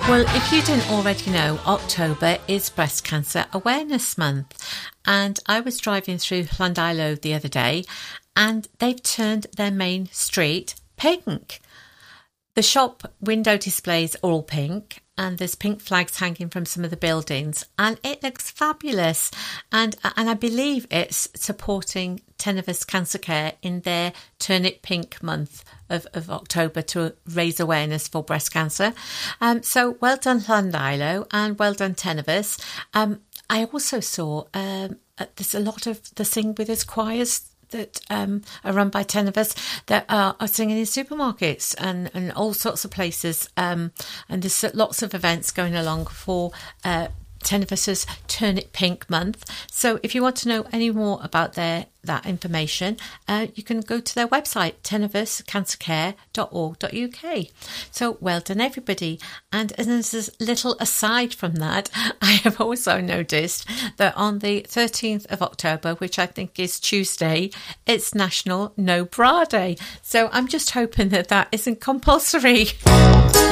Well, if you didn't already know, October is Breast Cancer Awareness Month. And I was driving through Llandilo the other day and they've turned their main street pink. The shop window displays are all pink and there's pink flags hanging from some of the buildings and it looks fabulous. And I believe it's supporting Tenevis Cancer Care in their Turn It Pink month of October to raise awareness for breast cancer. So well done Llandilo and well done Tenevis. I also saw there's a lot of the Sing With Us choirs that are run by Tenevis that are singing in supermarkets and all sorts of places. And there's lots of events going along for Tenevis's Turn It Pink month. So if you want to know any more about that information, you can go to their website, teneviscancercare.org.uk. So well done everybody. And as a little aside from that, I have also noticed that on the 13th of October, which I think is Tuesday, it's National No Bra Day. So I'm just hoping that isn't compulsory.